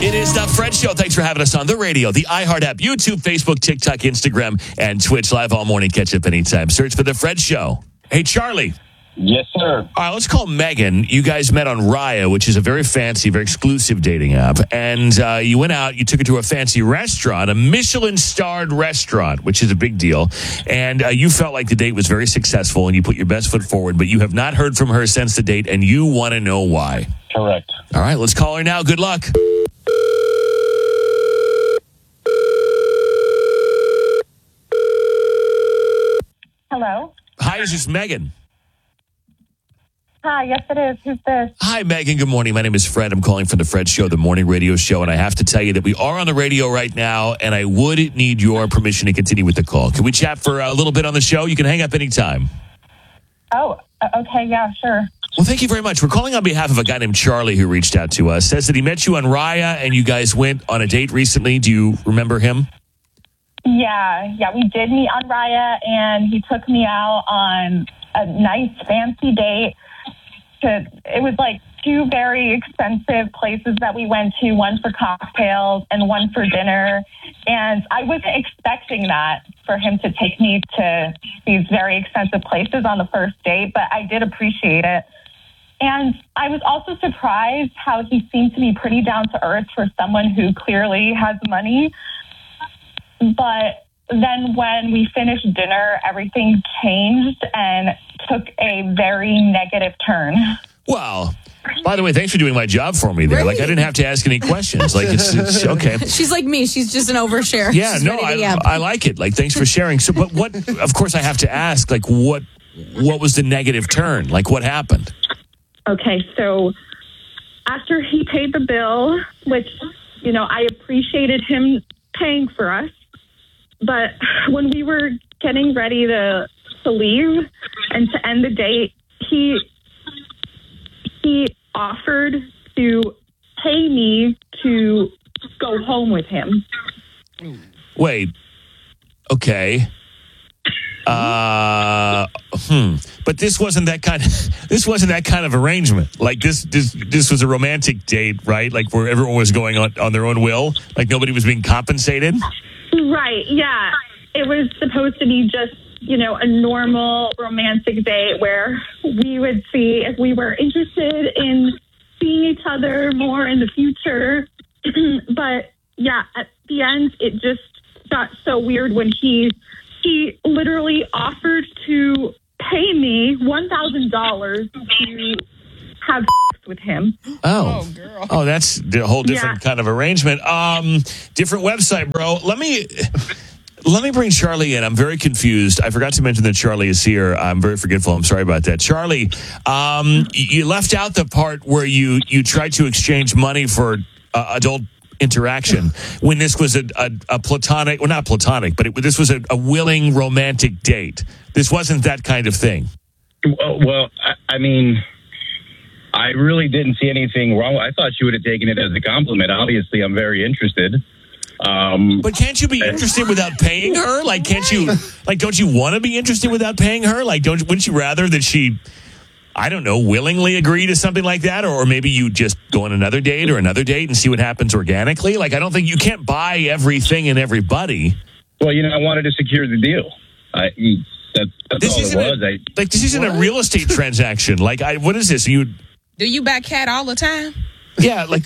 It is the Fred Show. Thanks for having us on the radio, the iHeart app, YouTube, Facebook, TikTok, Instagram, and Twitch live all morning. Catch up anytime. Search for the Fred Show. Hey, Charlie. Yes, sir. All right, let's call Megan. You guys met on Raya, which is a very fancy, very exclusive dating app. And you went out, you took her to a fancy restaurant, a Michelin-starred restaurant, which is a big deal. And you felt like the date was very successful, and you put your best foot forward, but you have not heard from her since the date, and you want to know why. Correct. All right, let's call her now. Good luck. Hello? Hi, is this Megan? Hi, yes it is. Who's this? Hi, Megan. Good morning. My name is Fred. I'm calling from the Fred Show, the morning radio show, and I have to tell you that we are on the radio right now, and I would need your permission to continue with the call. Can we chat for a little bit on the show? You can hang up anytime. Oh, okay, yeah, sure. Well, thank you very much. We're calling on behalf of a guy named Charlie who reached out to us. Says that he met you on Raya, and you guys went on a date recently. Do you remember him? Yeah, we did meet on Raya, and he took me out on a nice, fancy date. It was like two very expensive places that we went to, one for cocktails and one for dinner. And I wasn't expecting that for him to take me to these very expensive places on the first date, but I did appreciate it. And I was also surprised how he seemed to be pretty down to earth for someone who clearly has money. But then when we finished dinner, everything changed and took a very negative turn. Well, by the way, thanks for doing my job for me there. Right. Like, I didn't have to ask any questions. Like, it's okay. She's like me. She's just an overshare. Yeah, She's no, I like it. Like, thanks for sharing. So, but what, of course, I have to ask, like, what was the negative turn? Like, what happened? Okay, so after he paid the bill, which, I appreciated him paying for us, but when we were getting ready to leave and to end the date, he offered to pay me to go home with him. Wait. Okay. But this wasn't that kind of arrangement. Like this was a romantic date, right? Like where everyone was going on their own will. Like nobody was being compensated. Right. Yeah. It was supposed to be just, a normal romantic date where we would see if we were interested in seeing each other more in the future. But yeah, at the end, it just got so weird when he literally offered to pay me $1,000 to have sex with him. Oh, girl. Oh, that's a whole different kind of arrangement. Different website, bro. Let me bring Charlie in. I'm very confused. I forgot to mention that Charlie is here. I'm very forgetful. I'm sorry about that. Charlie, you left out the part where you tried to exchange money for adult interaction when this was a platonic, well, not platonic, but this was a willing romantic date. This wasn't that kind of thing. Well, I mean, I really didn't see anything wrong. I thought she would have taken it as a compliment. Obviously, I'm very interested. But can't you be interested without paying her? Like, can't you? Like, don't you want to be interested without paying her? Like, wouldn't you rather that she, I don't know, willingly agree to something like that, or maybe you just go on another date and see what happens organically? Like, I don't think you can't buy everything and everybody. Well, I wanted to secure the deal. That's all it was. This isn't a real estate transaction. Like, what is this? Do you back cat all the time? Yeah, like.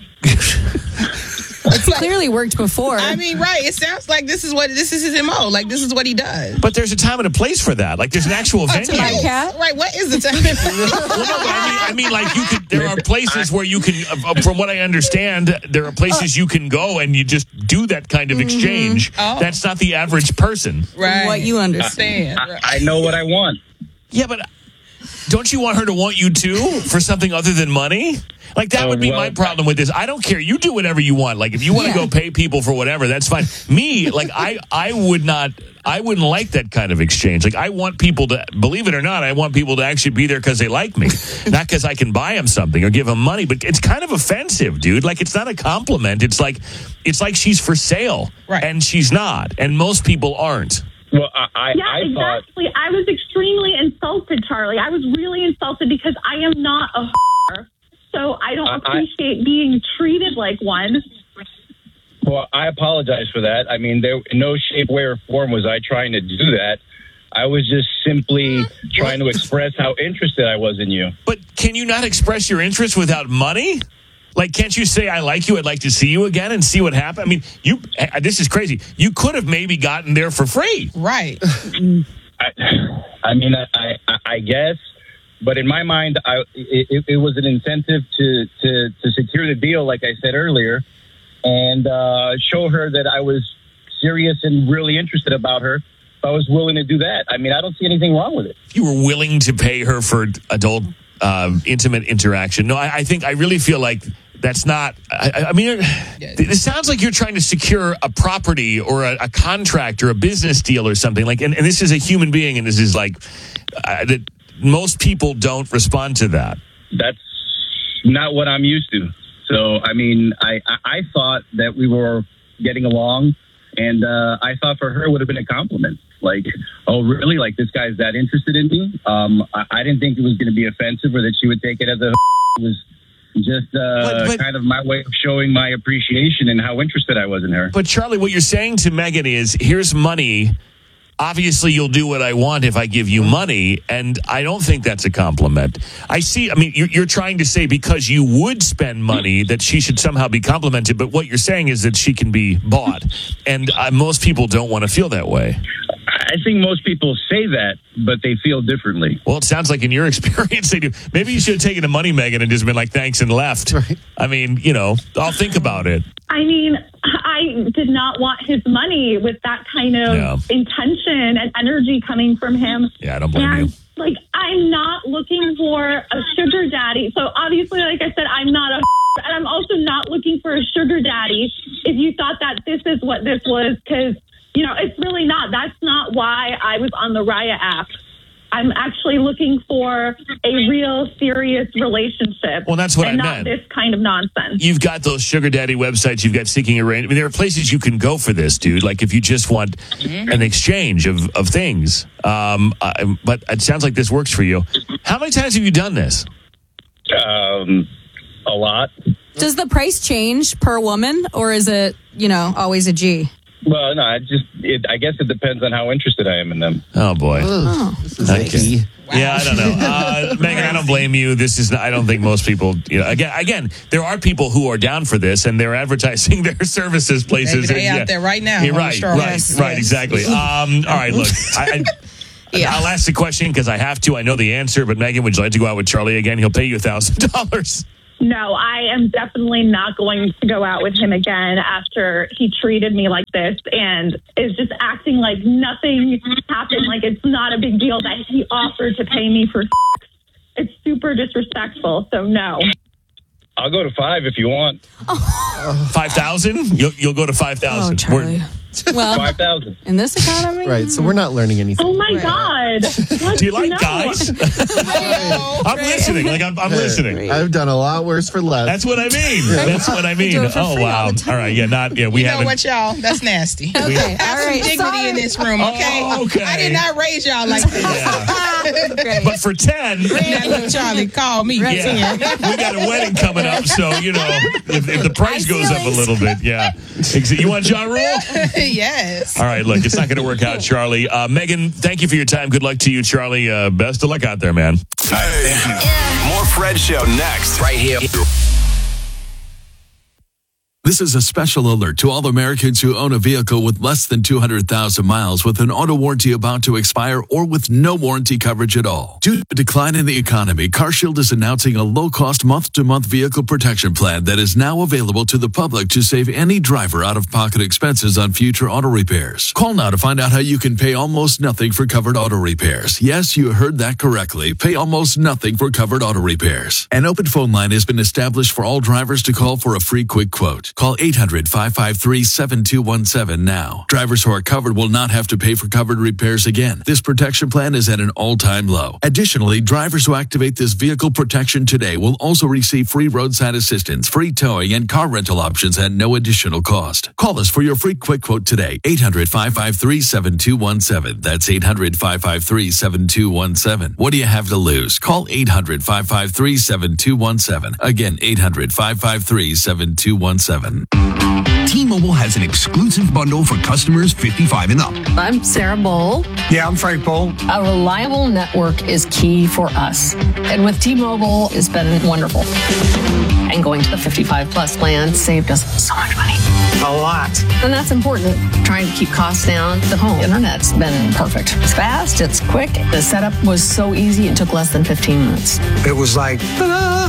It's clearly worked before. I mean, right. It sounds like this is his MO. Like, this is what he does. But there's a time and a place for that. Like, there's an actual venue. To my cat? Right. What is the time? I mean, like, there are places where you can, from what I understand, there are places you can go and you just do that kind of exchange. Oh. That's not the average person. Right. What you understand. I know what I want. Yeah, but don't you want her to want you too for something other than money? Like, that would be my problem with this. I don't care. You do whatever you want. Like, if you want to go pay people for whatever, that's fine. Me, like, I wouldn't like that kind of exchange. Like, I want people to, believe it or not, I want people to actually be there because they like me, not because I can buy them something or give them money. But it's kind of offensive, dude. Like, it's not a compliment. It's like she's for sale, right? And she's not, and most people aren't. Well, exactly. I was extremely insulted, Charlie. I was really insulted because I am not a whore. so I don't appreciate being treated like one. Well, I apologize for that. I mean, there in no shape, way, or form was I trying to do that. I was just simply trying to express how interested I was in you. But can you not express your interest without money? Like, can't you say, I like you, I'd like to see you again and see what happened? I mean, this is crazy. You could have maybe gotten there for free. Right. I mean, I guess, but in my mind, it was an incentive to secure the deal, like I said earlier, and show her that I was serious and really interested about her. I was willing to do that. I mean, I don't see anything wrong with it. You were willing to pay her for adult, intimate interaction. No, I really feel like that's not. I mean, it sounds like you're trying to secure a property or a contract or a business deal or something. Like, and this is a human being, and this is like that. Most people don't respond to that. That's not what I'm used to. So, I mean, I thought that we were getting along, and I thought for her it would have been a compliment. Like, oh, really? Like, this guy's that interested in me? I didn't think it was going to be offensive or that she would take it as a. It was just kind of my way of showing my appreciation and how interested I was in her. But, Charlie, what you're saying to Megan is, here's money. Obviously, you'll do what I want if I give you money, and I don't think that's a compliment. I mean, you're trying to say because you would spend money that she should somehow be complimented, but what you're saying is that she can be bought, and most people don't want to feel that way. I think most people say that, but they feel differently. Well, it sounds like in your experience they do. Maybe you should have taken the money, Megan, and just been like, thanks, and left. Right. I mean, I'll think about it. I mean, I did not want his money with that kind of intention and energy coming from him. Yeah, I don't blame you. Like, I'm not looking for a sugar daddy. So obviously, like I said, I'm not a and I'm also not looking for a sugar daddy if you thought that this is what this was, because it's really not. That's not why I was on the Raya app. I'm actually looking for a real serious relationship. Well, that's what I meant. Not this kind of nonsense. You've got those sugar daddy websites. You've got Seeking Arrangement. I mean, there are places you can go for this, dude. Like if you just want an exchange of things. But it sounds like this works for you. How many times have you done this? A lot. Does the price change per woman, or is it, always a G? Well, no, I guess it depends on how interested I am in them. Oh, boy. This is icky. Wow. Yeah, I don't know. Megan, I don't blame you. I don't think most people, again, there are people who are down for this, and they're advertising their services places. Maybe they out there right now. Yeah, right, exactly. All right, look, I'll ask the question because I have to. I know the answer, but Megan, would you like to go out with Charlie again? He'll pay you $1,000. No, I am definitely not going to go out with him again after he treated me like this and is just acting like nothing happened, like it's not a big deal that he offered to pay me for sex. It's super disrespectful, so no. I'll go to 5 if you want. 5,000? You'll go to 5,000. Oh, Charlie. Well, 5,000 in this economy, right? So we're not learning anything. Oh my God! Do you like guys? I'm listening. Like I'm listening. I've done a lot worse for less. That's what I mean. That's what I mean. Oh wow! All right, we haven't. You know what, y'all? That's nasty. Okay, have some dignity in this room, okay? Oh, okay. I did not raise y'all like this. Yeah. But for 10, now look, Charlie, call me. Yeah, we got a wedding coming up, so if the price goes up a little bit, yeah. You want Ja Rule? Yes. All right, look, it's not going to work out, Charlie. Megan, thank you for your time. Good luck to you, Charlie. Best of luck out there, man. Hey. More Fred Show next, right here. This is a special alert to all Americans who own a vehicle with less than 200,000 miles with an auto warranty about to expire or with no warranty coverage at all. Due to a decline in the economy, CarShield is announcing a low-cost month-to-month vehicle protection plan that is now available to the public to save any driver out-of-pocket expenses on future auto repairs. Call now to find out how you can pay almost nothing for covered auto repairs. Yes, you heard that correctly. Pay almost nothing for covered auto repairs. An open phone line has been established for all drivers to call for a free quick quote. Call 800-553-7217 now. Drivers who are covered will not have to pay for covered repairs again. This protection plan is at an all-time low. Additionally, drivers who activate this vehicle protection today will also receive free roadside assistance, free towing, and car rental options at no additional cost. Call us for your free quick quote today. 800-553-7217. That's 800-553-7217. What do you have to lose? Call 800-553-7217. Again, 800-553-7217. T-Mobile has an exclusive bundle for customers 55 and up. I'm Sarah Bowl. Yeah, I'm Frank Bowl. A reliable network is key for us. And with T-Mobile, it's been wonderful. And going to the 55 plus plan saved us so much money. A lot. And that's important. Trying to keep costs down. The home internet's been perfect. It's fast, it's quick. The setup was so easy, it took less than 15 minutes. It was like, ta-da!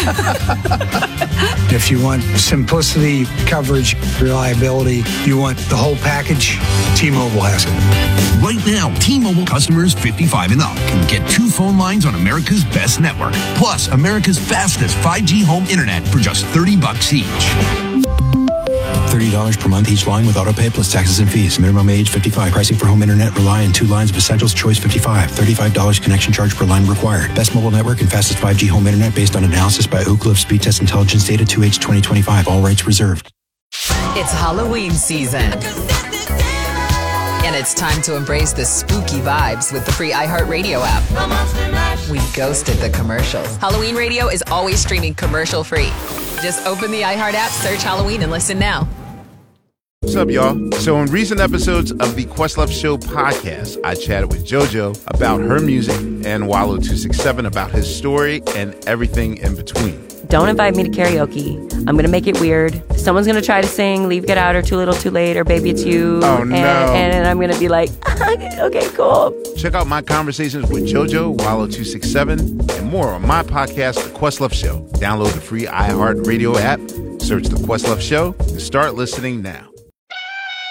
If you want simplicity, coverage, reliability, you want the whole package, T-Mobile has it. Right now, T-Mobile customers 55 and up can get 2 phone lines on America's best network, plus America's fastest 5G home internet for just $30 each. $30 per month each line with autopay plus taxes and fees. Minimum age 55. Pricing for home internet rely on 2 lines of Essentials Choice 55. $35 connection charge per line required. Best mobile network and fastest 5G home internet based on analysis by Ookla of Speed Test Intelligence data 2H 2025. All rights reserved. It's Halloween season. And it's time to embrace the spooky vibes with the free iHeartRadio app. We ghosted the commercials. Halloween Radio is always streaming commercial free. Just open the iHeart app, search Halloween, and listen now. What's up, y'all? So in recent episodes of the Questlove Show podcast, I chatted with JoJo about her music and Wallow267 about his story and everything in between. Don't invite me to karaoke. I'm going to make it weird. Someone's going to try to sing Leave, Get Out, or Too Little, Too Late, or Baby It's You. Oh, no. And I'm going to be like, okay, cool. Check out my conversations with JoJo, Wallow267, and more on my podcast, The Questlove Show. Download the free iHeartRadio app, search The Questlove Show, and start listening now.